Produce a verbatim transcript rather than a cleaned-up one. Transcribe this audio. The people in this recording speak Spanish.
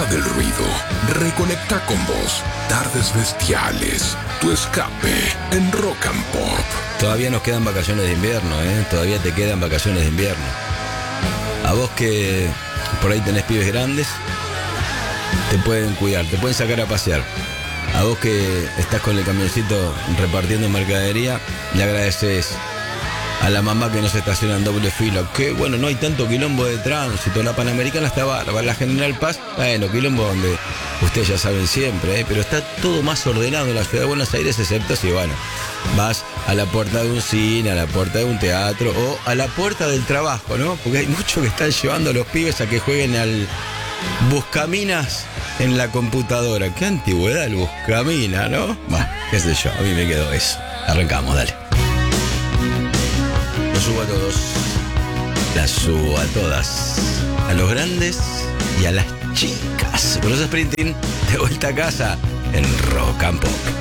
del ruido. Reconecta con vos. Tardes bestiales. Tu escape en Rock and Pop. Todavía nos quedan vacaciones de invierno, ¿eh? Todavía te quedan vacaciones de invierno. A vos que por ahí tenés pibes grandes, te pueden cuidar, te pueden sacar a pasear. A vos que estás con el camioncito repartiendo mercadería, le agradeces a la mamá que no se estaciona en doble fila. Que bueno, no hay tanto quilombo de tránsito. La Panamericana está bárbara, la General Paz, bueno, quilombo donde ustedes ya saben siempre, ¿eh? Pero está todo más ordenado en la ciudad de Buenos Aires, excepto si, bueno, vas a la puerta de un cine, a la puerta de un teatro o a la puerta del trabajo, ¿no? Porque hay muchos que están llevando a los pibes a que jueguen al Buscaminas en la computadora. Qué antigüedad el Buscamina, ¿no? Bah, qué sé yo, a mí me quedó eso. Arrancamos, dale. Los subo a todos. Las subo a todas. A los grandes y a las chicas. Bruce Springsteen, de vuelta a casa en Rock and Pop.